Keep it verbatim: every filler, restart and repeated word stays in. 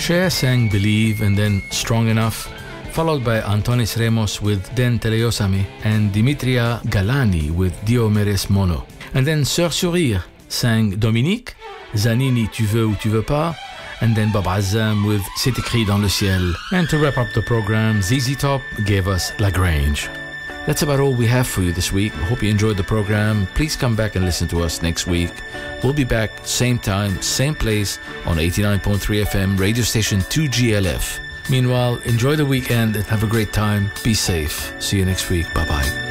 Cher sang Believe and then Strong Enough, followed by Antonis Remos with Den Teleosami and Dimitria Galani with Dio Meres Mono. And then Sœur Sourire sang Dominique, Zanini Tu veux ou tu veux pas, and then Bob Azam with C'est écrit dans le ciel. And to wrap up the program, Z Z Top gave us La Grange. That's about all we have for you this week. I hope you enjoyed the program. Please come back and listen to us next week. We'll be back same time, same place on eighty-nine point three F M, radio station two G L F. Meanwhile, enjoy the weekend and have a great time. Be safe. See you next week. Bye-bye.